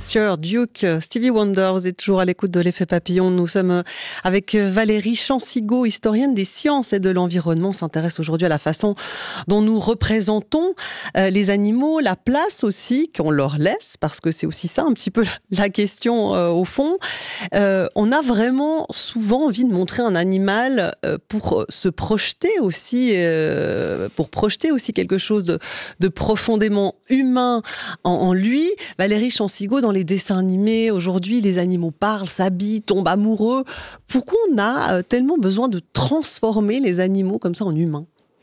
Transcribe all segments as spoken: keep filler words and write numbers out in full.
Sir Duke, Stevie Wonder, vous êtes toujours à l'écoute de l'effet papillon. Nous sommes avec Valérie Chansigo, historienne des sciences et de l'environnement. On s'intéresse aujourd'hui à la façon dont nous représentons les animaux, la place aussi qu'on leur laisse, parce que c'est aussi ça un petit peu la question euh, au fond. Euh, on a vraiment souvent envie de montrer un animal euh, pour se projeter aussi, euh, pour projeter aussi quelque chose de, de profondément humain en, en lui. Valérie Chansigo, dans les dessins animés, aujourd'hui, les animaux parlent, s'habillent, tombent amoureux. Pourquoi on a tellement besoin de transformer les animaux comme ça en humains ?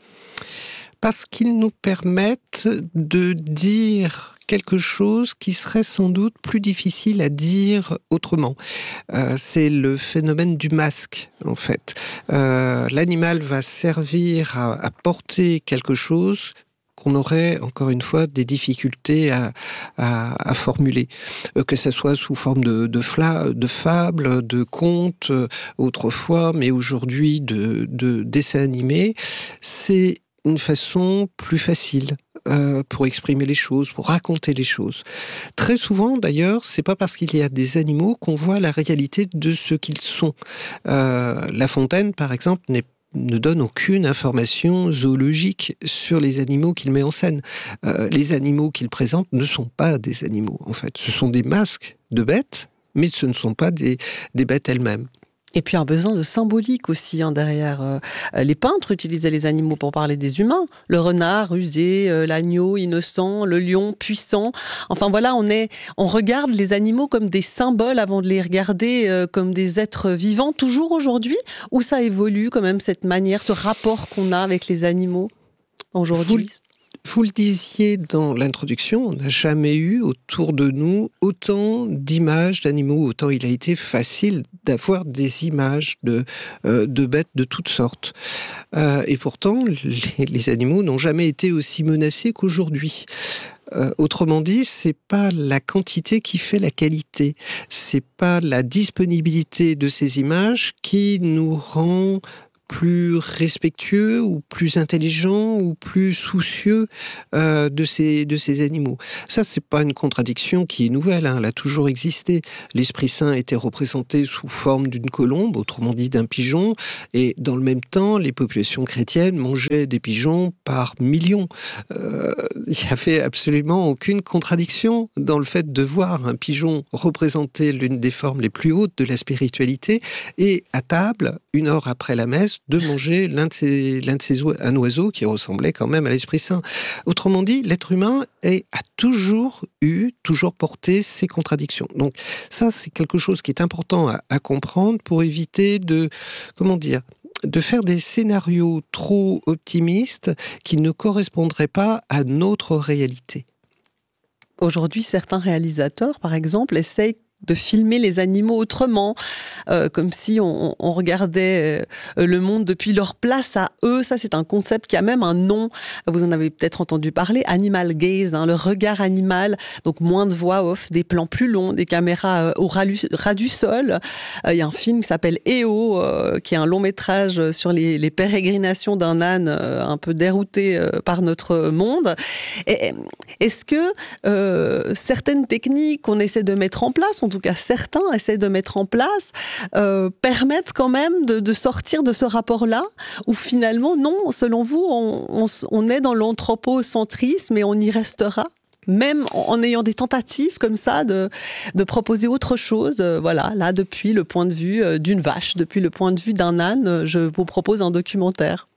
Parce qu'ils nous permettent de dire quelque chose qui serait sans doute plus difficile à dire autrement. Euh, c'est le phénomène du masque, en fait. Euh, l'animal va servir à, à porter quelque chose qu'on aurait, encore une fois, des difficultés à, à, à formuler. Euh, que ce soit sous forme de, de, fla, de fables, de contes, euh, autrefois, mais aujourd'hui de, de dessins animés, c'est une façon plus facile euh, pour exprimer les choses, pour raconter les choses. Très souvent, d'ailleurs, c'est pas parce qu'il y a des animaux qu'on voit la réalité de ce qu'ils sont. Euh, La Fontaine, par exemple, n'est ne donne aucune information zoologique sur les animaux qu'il met en scène. Euh, les animaux qu'il présente ne sont pas des animaux, en fait. Ce sont des masques de bêtes, mais ce ne sont pas des, des bêtes elles-mêmes. Et puis un besoin de symbolique aussi hein, derrière. Euh, les peintres utilisaient les animaux pour parler des humains. Le renard rusé, euh, l'agneau innocent, le lion puissant. Enfin voilà, on est, on regarde les animaux comme des symboles avant de les regarder euh, comme des êtres vivants. Toujours aujourd'hui, où ça évolue quand même cette manière, ce rapport qu'on a avec les animaux aujourd'hui. Vous... Vous le disiez dans l'introduction, on n'a jamais eu autour de nous autant d'images d'animaux, autant il a été facile d'avoir des images de, euh, de bêtes de toutes sortes. Euh, et pourtant, les, les animaux n'ont jamais été aussi menacés qu'aujourd'hui. Euh, autrement dit, c'est pas la quantité qui fait la qualité, c'est pas la disponibilité de ces images qui nous rend plus respectueux ou plus intelligent ou plus soucieux euh, de ces de ces animaux. Ça, c'est pas une contradiction qui est nouvelle, hein, elle a toujours existé. L'Esprit Saint était représenté sous forme d'une colombe, autrement dit d'un pigeon, et dans le même temps, les populations chrétiennes mangeaient des pigeons par millions. Euh, il y avait absolument aucune contradiction dans le fait de voir un pigeon représenter l'une des formes les plus hautes de la spiritualité et à table, une heure après la messe, de manger l'un de ces, l'un de ces oiseaux, un oiseau qui ressemblait quand même à l'Esprit Saint. Autrement dit, l'être humain est, a toujours eu, toujours porté ces contradictions. Donc ça, c'est quelque chose qui est important à, à comprendre pour éviter de, comment dire, de faire des scénarios trop optimistes qui ne correspondraient pas à notre réalité. Aujourd'hui, certains réalisateurs, par exemple, essayent de filmer les animaux autrement, euh, comme si on, on regardait euh, le monde depuis leur place à eux. Ça, c'est un concept qui a même un nom. Vous en avez peut-être entendu parler, animal gaze, hein, le regard animal. Donc moins de voix off, des plans plus longs, des caméras euh, au ras, ras du sol. Il euh, y a un film qui s'appelle E O, euh, qui est un long métrage sur les, les pérégrinations d'un âne euh, un peu dérouté euh, par notre monde. Et, est-ce que euh, certaines techniques qu'on essaie de mettre en place, en tout cas certains essaient de mettre en place, euh, permettent quand même de, de sortir de ce rapport-là, où finalement, non, selon vous, on, on, on est dans l'anthropocentrisme et on y restera, même en, en ayant des tentatives comme ça de, de proposer autre chose. Euh, voilà, là, depuis le point de vue euh, d'une vache, depuis le point de vue d'un âne, je vous propose un documentaire.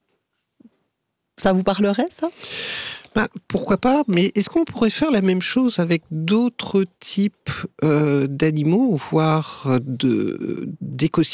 Ça vous parlerait, ça ? Ben, pourquoi pas, mais est-ce qu'on pourrait faire la même chose avec d'autres types euh, d'animaux, voire de, d'écosystèmes ?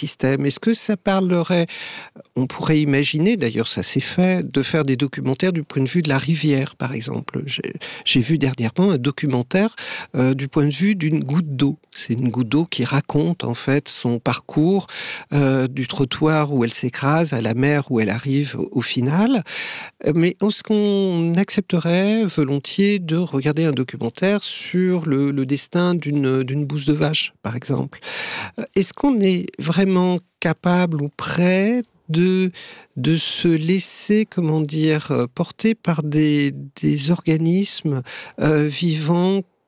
Est-ce que ça parlerait, on pourrait imaginer, d'ailleurs ça s'est fait, de faire des documentaires du point de vue de la rivière, par exemple. J'ai, j'ai vu dernièrement un documentaire euh, du point de vue d'une goutte d'eau. C'est une goutte d'eau qui raconte en fait son parcours euh, du trottoir où elle s'écrase à la mer où elle arrive au, au final. Mais est-ce qu'on accepterait volontiers de regarder un documentaire sur le, le destin d'une, d'une bouse de vache, par exemple ? Est-ce qu'on est vraiment capable ou prêt de, de se laisser, comment dire, porter par des, des organismes euh, vivants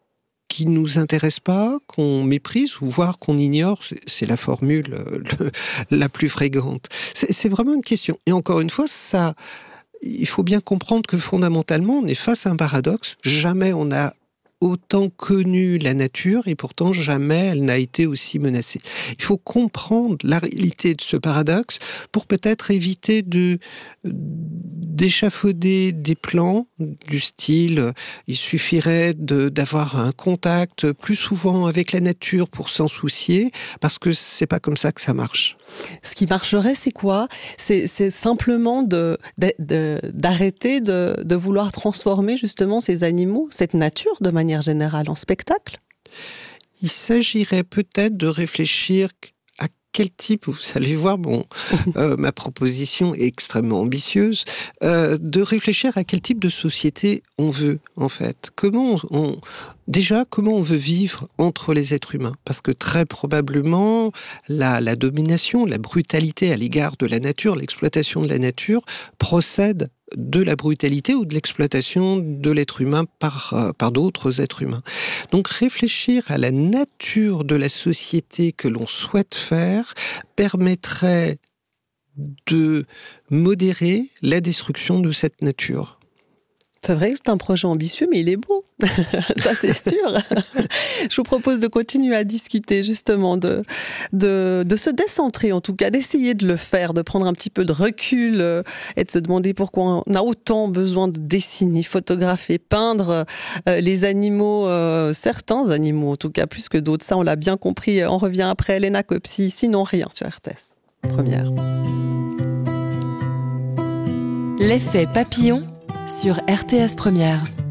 qui nous intéressent pas, qu'on méprise ou voire qu'on ignore. C'est, c'est la formule euh, le, la plus fréquente. C'est, c'est vraiment une question. Et encore une fois, ça, il faut bien comprendre que fondamentalement, on est face à un paradoxe. Jamais on a autant connu la nature et pourtant jamais elle n'a été aussi menacée. Il faut comprendre la réalité de ce paradoxe pour peut-être éviter de, d'échafauder des plans du style il suffirait de, d'avoir un contact plus souvent avec la nature pour s'en soucier, parce que c'est pas comme ça que ça marche. Ce qui marcherait, c'est quoi ? c'est, c'est simplement de, de, de, d'arrêter de, de vouloir transformer justement ces animaux, cette nature de manière générale en spectacle ? Il s'agirait peut-être de réfléchir à quel type, vous allez voir, bon, euh, ma proposition est extrêmement ambitieuse, euh, de réfléchir à quel type de société on veut, en fait. Comment on, on, déjà, comment on veut vivre entre les êtres humains ? Parce que très probablement, la, la domination, la brutalité à l'égard de la nature, l'exploitation de la nature, procède de la brutalité ou de l'exploitation de l'être humain par, euh, par d'autres êtres humains. Donc réfléchir à la nature de la société que l'on souhaite faire permettrait de modérer la destruction de cette nature. C'est vrai que c'est un projet ambitieux, mais il est beau. Ça, c'est sûr. Je vous propose de continuer à discuter justement, de, de, de se décentrer, en tout cas, d'essayer de le faire, de prendre un petit peu de recul euh, et de se demander pourquoi on a autant besoin de dessiner, photographier, peindre euh, les animaux, euh, certains animaux, en tout cas plus que d'autres. Ça, on l'a bien compris. On revient après Léna Copsi, sinon rien sur R T S. Première. L'effet papillon sur R T S Première.